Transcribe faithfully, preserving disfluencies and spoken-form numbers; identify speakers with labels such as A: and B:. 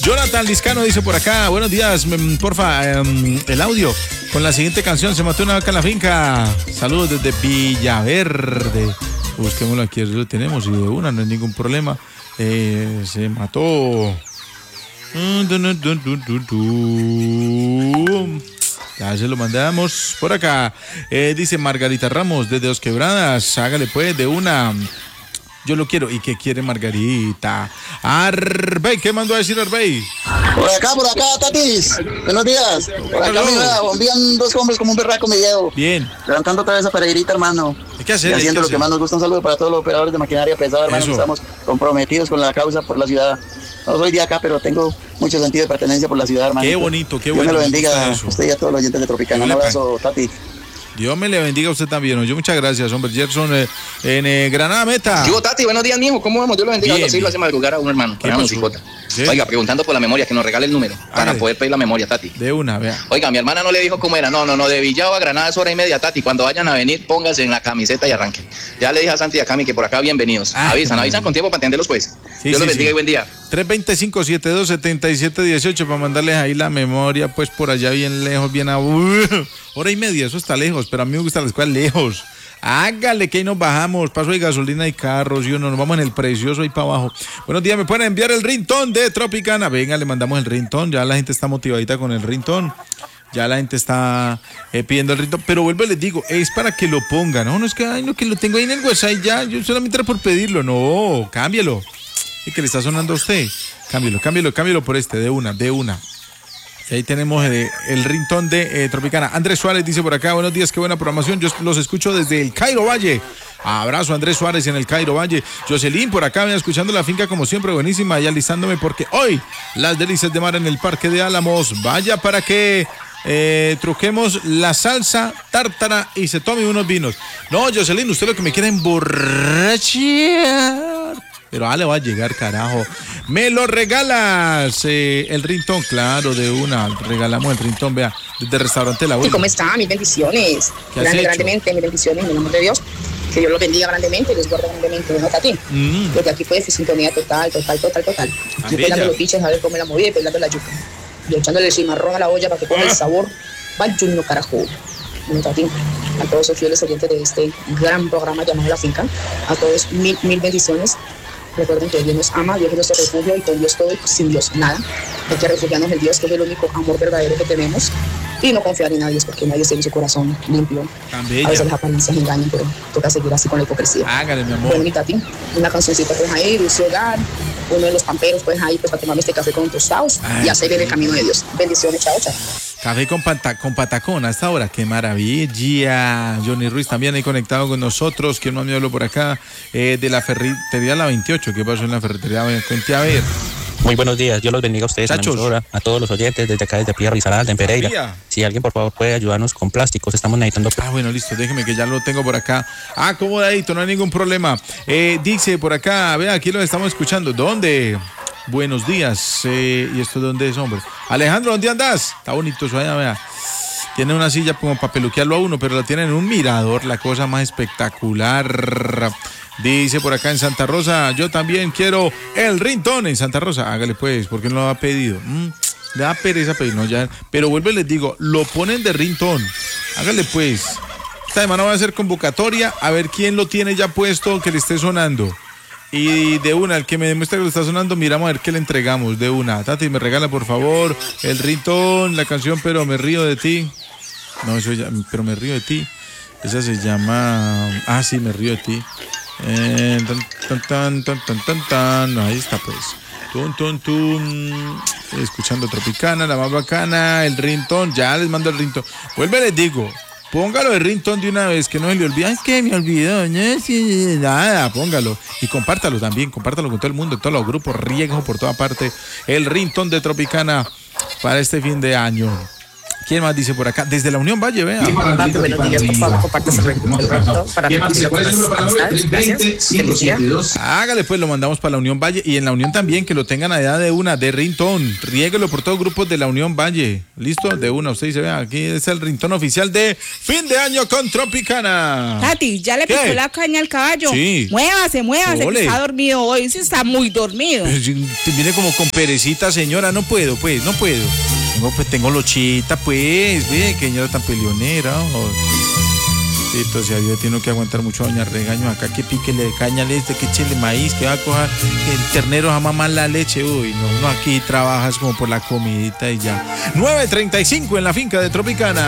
A: Jonathan Liscano dice por acá, buenos días, porfa, um, el audio con la siguiente canción, se mató una vaca en la finca. Saludos desde Villaverde. Busquémoslo aquí, lo tenemos y de una, no hay ningún problema. Eh, se mató. Ya se lo mandamos por acá. Eh, dice Margarita Ramos desde Dos Quebradas. Hágale pues de una. Yo lo quiero. ¿Y qué quiere Margarita? Arbey, ¿qué mandó a decir Arbey?
B: Por acá, por acá, Tatis. Buenos días. Por acá me bombean dos hombres como un berraco me llevo.
A: Bien.
B: Levantando otra vez a Pereirita, hermano.
A: Hay que hacer.
B: Y haciendo
A: que
B: lo
A: hacer.
B: que más nos gusta. Un saludo para todos los operadores de maquinaria pesada, hermano. Que estamos comprometidos con la causa por la ciudad. No soy de acá, pero tengo mucho sentido de pertenencia por la ciudad, hermano.
A: Qué bonito, qué
B: Dios
A: bueno.
B: Dios me lo bendiga a usted y a todos los oyentes de Tropicana. Un abrazo, Tati.
A: Dios me le bendiga a usted también. Yo muchas gracias, hombre. Gerson eh, en eh, Granada Meta.
C: Yo, Tati, buenos días, mijo. ¿Cómo vamos? Dios lo bendiga. Así lo hace madrugar a un hermano.
A: ¿Qué
C: ¿Sí? Oiga, preguntando por la memoria, que nos regale el número ah, para de, poder pedir la memoria, Tati.
A: De una, vea.
C: Oiga, mi hermana no le dijo cómo era. No, no, no. De Villavo a Granada es hora y media, Tati. Cuando vayan a venir, pónganse en la camiseta y arranquen. Ya le dije a Santi y a Cami que por acá bienvenidos. Ah, avisan, no. avisan con tiempo para atenderlos, pues. Sí, Dios sí, los bendiga sí. y buen día.
A: tres dos cinco, siete dos, siete siete uno ocho para mandarles ahí la memoria, pues por allá bien lejos, bien a... Uh, hora y media, eso está lejos, pero a mí me gusta la escuela lejos. Hágale que ahí nos bajamos, paso de gasolina y carros y uno nos vamos en el precioso ahí para abajo. Buenos días, me pueden enviar el ringtone de Tropicana. Venga, le mandamos el ringtone, ya la gente está motivadita con el ringtone. Ya la gente está eh, pidiendo el ringtone, pero vuelvo y les digo, es para que lo pongan. No, no es que, ay, no, que lo tengo ahí en el website ya, yo solamente era por pedirlo. No, cámbialo. Y que le está sonando a usted. Cámbialo, cámbialo, cámbialo por este, de una, de una. Y ahí tenemos eh, el ringtone de eh, Tropicana. Andrés Suárez dice por acá, buenos días, qué buena programación. Yo los escucho desde el Cairo Valle. Abrazo a Andrés Suárez en el Cairo Valle. Jocelyn por acá, escuchando la finca como siempre, buenísima. Y alistándome porque hoy las delicias de mar en el Parque de Álamos. Vaya para que eh, truquemos la salsa tártara y se tome unos vinos. No, Jocelyn, usted lo que me quiere emborrachar. Pero ah, le va a llegar, carajo. Me lo regalas. Eh, el ringtone, claro, de una. Regalamos el ringtone, vea, desde el restaurante La Abuela.
D: ¿Cómo está? Mis bendiciones. Grande, grandemente, mis bendiciones, en el nombre de Dios. Que Dios los bendiga grandemente y les guarde grandemente. ¿No, Tati? Mm. Desde aquí pues, sintonía total, total, total, total. Yo pelando los piches a ver cómo la movida y pelando la yuca. Y echándole el cimarrón a la olla para que coja ah. el sabor. Vaya uno, carajo. Bueno, Tati, a todos los fieles oyentes de este gran programa llamado La Finca, a todos mil, mil bendiciones. Recuerden que Dios nos ama, Dios es nuestro refugio y con Dios todo y sin Dios nada. Hay que refugiarnos en Dios, que es el único amor verdadero que tenemos. Y no confiar en nadie, porque nadie tiene su corazón limpio. A veces las apariencias engañan, pero toca seguir así con la hipocresía.
A: Hágale, mi amor.
D: Bueno, mi Tati, una cancioncita pues ahí, dulce hogar, uno de los pamperos pues ahí, pues para tomarme este café con tostados y hacer el camino de Dios. Bendiciones, chao, chao.
A: Café con, pata, con patacón a esta hora, qué maravilla. Johnny Ruiz también ahí conectado con nosotros. ¿Quién más me habló por acá? Eh, de la ferretería La veintiocho. ¿Qué pasó en la ferretería? Cuente a ver.
E: Muy buenos días, Dios los bendiga a ustedes, a, emisora, a todos los oyentes desde acá, desde Pía Risaralda, en Pereira. Pía. Si alguien por favor puede ayudarnos con plásticos, estamos necesitando.
A: Ah, bueno, listo, déjeme que ya lo tengo por acá. Ah, acomodadito, no hay ningún problema. Eh, dice por acá, vea, aquí lo estamos escuchando. ¿Dónde? Buenos días. Eh, ¿Y esto dónde es, hombre? Alejandro, ¿dónde andas? Está bonito eso allá, vea. Tiene una silla como para peluquearlo a uno, pero la tiene en un mirador, la cosa más espectacular. Dice por acá en Santa Rosa, yo también quiero el ringtone en Santa Rosa. Hágale pues, ¿por qué no lo ha pedido? Mm, le da pereza pedir, no, ya. Pero vuelvo y les digo, lo ponen de ringtone. Hágale pues. Esta semana va a ser convocatoria, a ver quién lo tiene ya puesto, que le esté sonando. Y de una, el que me demuestre que lo está sonando, miramos a ver qué le entregamos, de una. Tati, me regala por favor el ringtone, la canción Pero me río de ti. No, eso ya, Pero me río de ti. Esa se llama... Ah, sí, me río de ti. Eh, tan, tan, tan, tan, tan, tan. No, ahí está pues. Tun, tun, tun. Escuchando Tropicana, la más bacana, el ringtone. Ya les mando el ringtone. Vuelve, les digo. Póngalo de ringtone de una vez, que no se le olvide. Es que me olvidó, no sí, nada, póngalo. Y compártalo también, compártalo con todo el mundo, en todos los grupos, riego por toda parte. El ringtone de Tropicana para este fin de año. ¿Quién más dice por acá? Desde la Unión Valle, vea.
D: Papi, buenos días, por favor, compartas el reto para
A: Hágale, pues lo mandamos para la Unión Valle y en la Unión también, que lo tengan allá de una, de Rintón. Riéguelo por todos grupos de la Unión Valle. ¿Listo? De una, usted dice, vea, aquí es el Rintón oficial de fin de año con Tropicana.
F: Tati, ¿ya le
A: ¿Qué?
F: picó la caña al caballo?
A: Sí.
F: Muévase, muévase, que está dormido hoy, sí está muy dormido.
A: Te viene como con perecita, señora, no puedo, pues, no puedo. Tengo, pues, tengo lochita, pues, ve, que señora tan peleonera. Oh. Sí, entonces había tiene que aguantar mucho a doña Regaño acá, que píquele de caña leche, que echele maíz, que va a coger el ternero jamás más la leche. Uy, no, no, aquí trabajas como por la comidita y ya. nueve treinta y cinco en la finca de Tropicana.